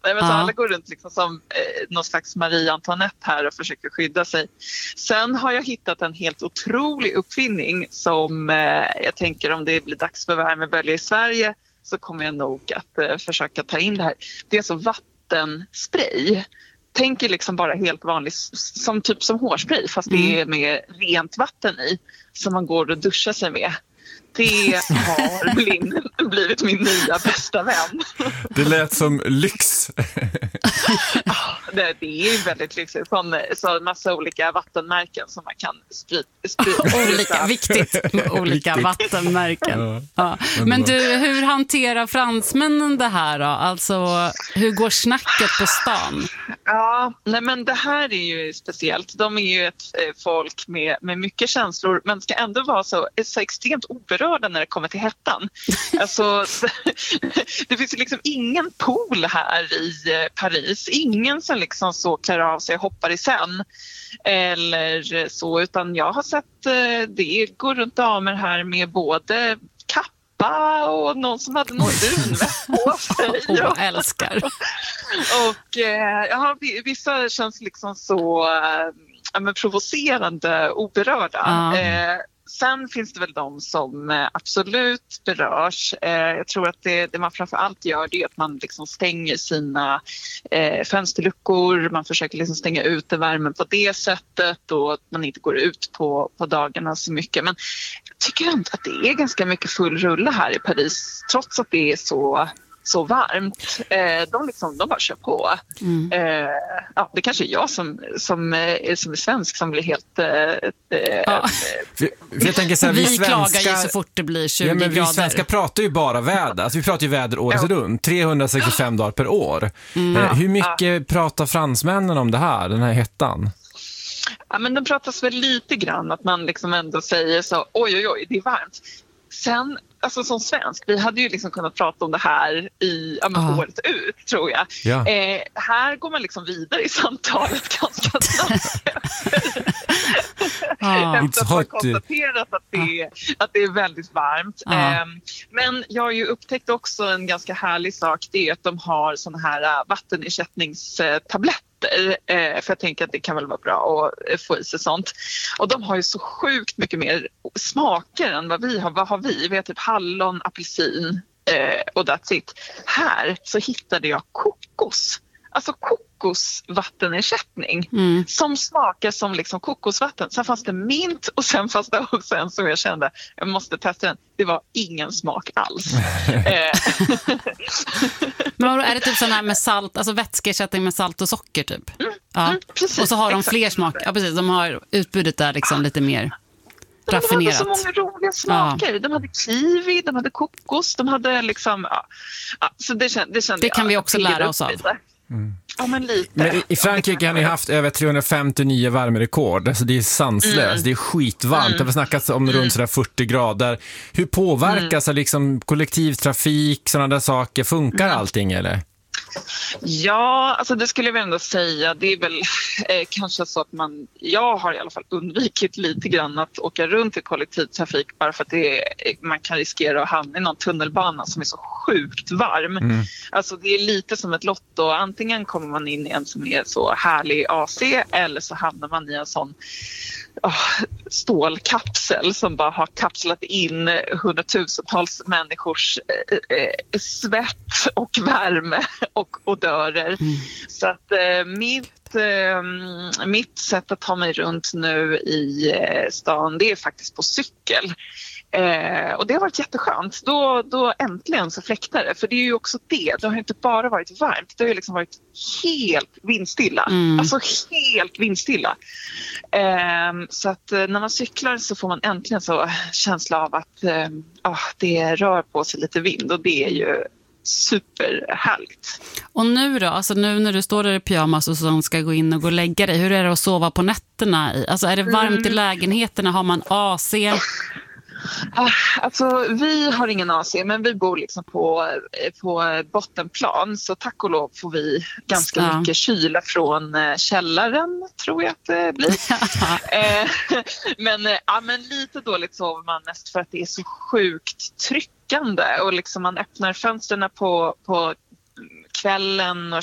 Nej, men så alla går runt liksom som någon slags Marie Antoinette här och försöker skydda sig. Sen har jag hittat en helt otrolig uppfinning som jag tänker om det blir dags för värmebölja i Sverige så kommer jag nog att försöka ta in det här. Det är så vattenspray. Tänker liksom bara helt vanligt som typ som hårspray fast det är med rent vatten i som man går och duschar sig med. Det har blivit min nya bästa vän. Det lät som lyx. Det är väldigt lyxigt. Så en massa olika vattenmärken som man kan sprita. Viktigt med olika vattenmärken. Ja. Men du, hur hanterar fransmännen det här då? Alltså, hur går snacket på stan? Ja, nej men det här är ju speciellt. De är ju ett folk med mycket känslor men ska ändå vara så extremt oberörda när det kommer till hettan. Alltså, det finns ju liksom ingen pool här i Paris. Ingen som liksom så klär av sig och hoppar i sen eller så, utan jag har sett det går runt damer här med både kappa och någon som hade någon dunväst på sig. Jag älskar. Och vissa känns liksom så provocerande, oberörda. Sen finns det väl de som absolut berörs. Jag tror att det man framförallt gör det är att man liksom stänger sina fönsterluckor. Man försöker liksom stänga ut värmen på det sättet och att man inte går ut på dagarna så mycket. Men jag tycker ändå att det är ganska mycket full rulle här i Paris trots att det är så varmt. De bara kör på. Det kanske är jag som är svensk som blir helt... jag tänker så här, vi klagar ju så fort det blir 20 grader. Vi svenskar pratar ju bara väder. Alltså, vi pratar ju väder året runt. 365 dagar per år. Hur mycket pratar fransmännen om det här, den här hettan? Ja, men de pratas väl lite grann att man liksom ändå säger så oj, det är varmt. Sen, alltså som svensk, vi hade ju liksom kunnat prata om det här i året ut, tror jag. Ja. Här går man liksom vidare i samtalet ganska snabbt. Efter att ha konstaterat att det är väldigt varmt. Men jag har ju upptäckt också en ganska härlig sak, det är att de har såna här vattenersättningstabletter. För jag tänker att det kan väl vara bra att få i sig sånt. Och de har ju så sjukt mycket mer smaker än vad vi har. Vad har vi? Vi har typ hallon, apelsin och that's it. Här så hittade jag kokos. Alltså kokosvattenersättning som smakar som liksom kokosvatten. Sen fanns det mint och sen fanns det också en som jag kände, jag måste testa den. Det var ingen smak alls. Men är det typ sån här med salt, alltså vätskeersättning med salt och socker typ? Precis, och så har de fler smaker. Ja, precis. De har utbudet där liksom lite mer raffinerat. De hade så många roliga smaker. De hade kiwi, de hade kokos, de hade liksom... så det kände det kan vi också lära oss av. Ja, men lite. Men i Frankrike har ni haft över 359 värmerekord. Alltså det är sanslöst, det är skitvarmt. Det har snackats om runt sådär 40 grader. Hur påverkas liksom kollektivtrafik, sådana där saker? Funkar allting eller? Ja, alltså det skulle jag väl ändå säga. Det är väl kanske så att jag har i alla fall undvikit lite grann att åka runt i kollektivtrafik bara för att man kan riskera att hamna i någon tunnelbana som är så sjukt varm. Alltså det är lite som ett lotto. Antingen kommer man in i en som är så härlig AC eller så hamnar man i en sån stålkapsel som bara har kapslat in hundratusentals människors svett och värme och odörer. Så att mitt sätt att ta mig runt nu i stan, det är faktiskt på cykel. Och det har varit jätteskönt. Då äntligen så fläktar det. För det är ju också det. Det har inte bara varit varmt. Det har ju liksom varit helt vindstilla. Alltså helt vindstilla. Så att när man cyklar så får man äntligen så känsla av att det rör på sig lite vind. Och det är ju superhärligt. Och nu då? Alltså nu när du står där i pyjamas och så ska gå in och gå och lägga dig. Hur är det att sova på nätterna? Alltså är det varmt i lägenheterna? Har man AC? Alltså vi har ingen AC, men vi bor liksom på bottenplan, så tack och lov får vi ganska mycket kyla från källaren, tror jag att det blir. Men lite dåligt sover man mest för att det är så sjukt tryckande och liksom man öppnar fönsterna på kvällen och